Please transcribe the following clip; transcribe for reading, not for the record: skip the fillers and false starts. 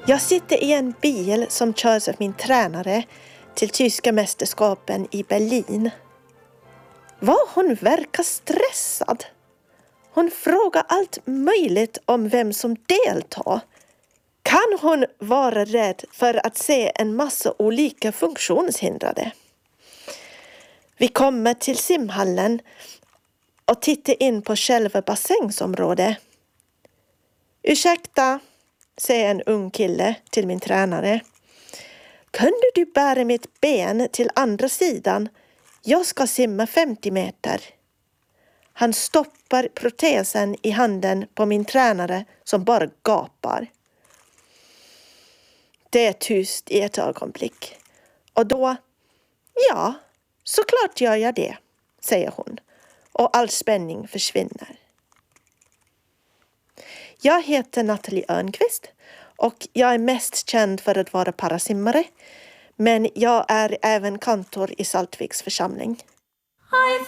Jag sitter i en bil som körs av min tränare till tyska mästerskapen i Berlin. Hon verkar stressad. Hon frågar allt möjligt om vem som deltar. Kan hon vara rädd för att se en massa olika funktionshindrade? Vi kommer till simhallen och tittar in på själva bassängsområdet. Ursäkta, säger en ung kille till min tränare. Kunde du bära mitt ben till andra sidan? Jag ska simma 50 meter. Han stoppar protesen i handen på min tränare som bara gapar. Det är tyst i ett ögonblick. Och då, ja, såklart gör jag det, säger hon. Och all spänning försvinner. Jag heter Nathalie Örnqvist och jag är mest känd för att vara parasimmare. Men jag är även kantor i Saltviks församling.